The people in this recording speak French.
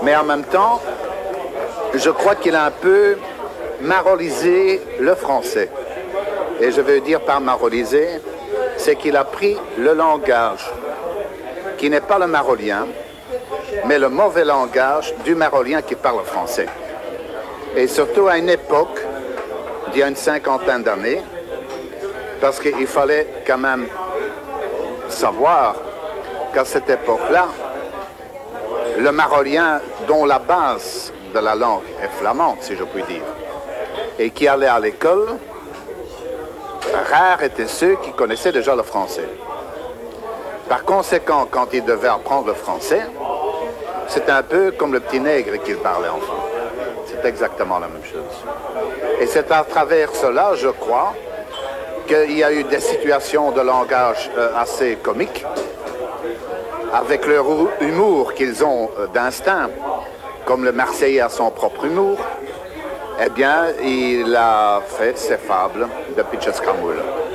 Mais en même temps, je crois qu'il a un peu marolisé le français. Et je veux dire par marolisé, c'est qu'il a pris le langage, qui n'est pas le marolien, mais le mauvais langage du marolien qui parle français. Et surtout à une époque, d'il y a une cinquantaine d'années, parce qu'il fallait quand même savoir qu'à cette époque-là, le marolien, dont la base de la langue est flamande, si je puis dire, et qui allait à l'école, rares étaient ceux qui connaissaient déjà le français. Par conséquent, quand il devait apprendre le français, c'est un peu comme le petit nègre qu'il parlait enfant. C'est exactement la même chose. Et c'est à travers cela, je crois, qu'il y a eu des situations de langage assez comiques, avec leur humour qu'ils ont d'instinct, comme le Marseillais a son propre humour. Eh bien, il a fait ses fables de Pichescamoul.